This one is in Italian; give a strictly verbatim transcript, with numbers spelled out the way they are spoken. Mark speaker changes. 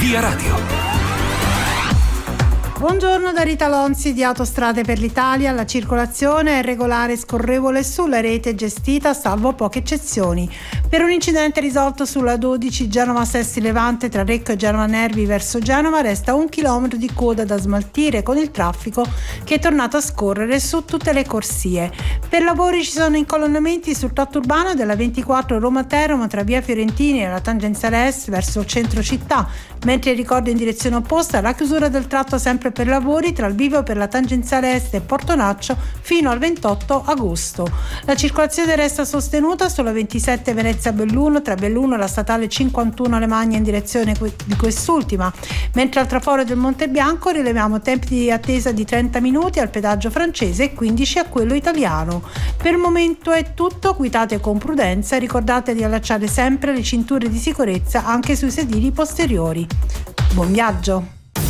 Speaker 1: Via Radio.
Speaker 2: Buongiorno da Rita Lonzi di Autostrade per l'Italia. La circolazione è regolare e scorrevole sulla rete gestita, salvo poche eccezioni. Per un incidente risolto sulla dodici Genova-Sesti Levante tra Recco e Genova Nervi verso Genova resta un chilometro di coda da smaltire, con il traffico che è tornato a scorrere su tutte le corsie. Per lavori ci sono incolonnamenti sul tratto urbano della ventiquattro Roma-Teramo tra via Fiorentini e la tangenziale est verso il centro città, mentre ricordo in direzione opposta la chiusura del tratto sempre per lavori tra il bivio per la tangenziale est e Portonaccio fino al ventotto agosto. La circolazione resta sostenuta sulla ventisette Venezia-Belluno tra Belluno e la statale cinquantuno Alemagna in direzione di quest'ultima, mentre al traforo del Monte Bianco rileviamo tempi di attesa di trenta minuti al pedaggio francese e quindici a quello italiano. Per il momento è tutto, guidate con prudenza e ricordate di allacciare sempre le cinture di sicurezza anche sui sedili posteriori. Buon viaggio!